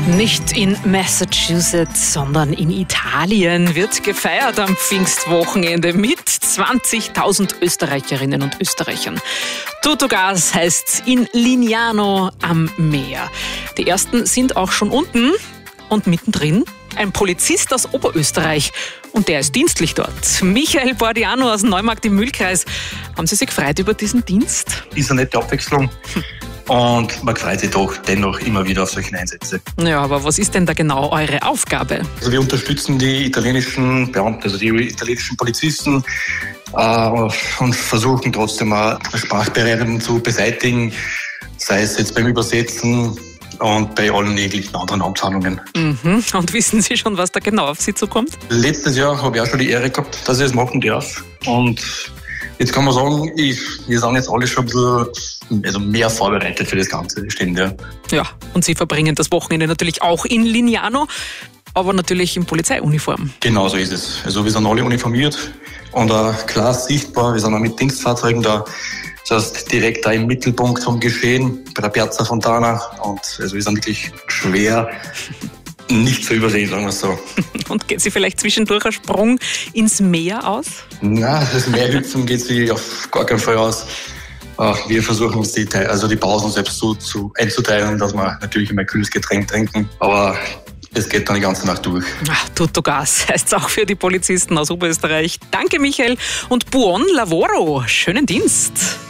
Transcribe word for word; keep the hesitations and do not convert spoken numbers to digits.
Nicht in Massachusetts, sondern in Italien wird gefeiert am Pfingstwochenende mit zwanzigtausend Österreicherinnen und Österreichern. Tuttogas heißt's in Lignano am Meer. Die ersten sind auch schon unten und mittendrin ein Polizist aus Oberösterreich. Und der ist dienstlich dort. Michael Bordiano aus Neumarkt im Mühlkreis. Haben Sie sich gefreut über diesen Dienst? Ist eine nette Abwechslung. Und man freut sich doch dennoch immer wieder auf solche Einsätze. Ja, aber was ist denn da genau eure Aufgabe? Also wir unterstützen die italienischen Beamten, also die italienischen Polizisten äh, und versuchen trotzdem auch Sprachbarrieren zu beseitigen, sei es jetzt beim Übersetzen und bei allen jeglichen anderen Amtshandlungen. Mhm. Und wissen Sie schon, was da genau auf Sie zukommt? Letztes Jahr habe ich auch schon die Ehre gehabt, dass ich es machen darf. Und jetzt kann man sagen, ich, wir sind jetzt alle schon ein bisschen also mehr vorbereitet für das Ganze, das stimmt, ja. Ja, und Sie verbringen das Wochenende natürlich auch in Lignano, aber natürlich in Polizeiuniform. Genau so ist es. Also wir sind alle uniformiert und auch klar sichtbar, wir sind auch mit Dienstfahrzeugen da. Das heißt, direkt da im Mittelpunkt vom Geschehen, bei der Piazza Fontana. Und also wir sind wirklich schwer nicht zu übersehen, sagen wir es so. Und geht sie vielleicht zwischendurch ein Sprung ins Meer aus? Nein, das Meerhüpfen geht sie auf gar keinen Fall aus. Wir versuchen uns die, also die Pausen selbst so zu, einzuteilen, dass wir natürlich immer ein kühles Getränk trinken. Aber es geht dann die ganze Nacht durch. Ach, Tuttogas heißt es auch für die Polizisten aus Oberösterreich. Danke, Michael. Und buon lavoro. Schönen Dienst.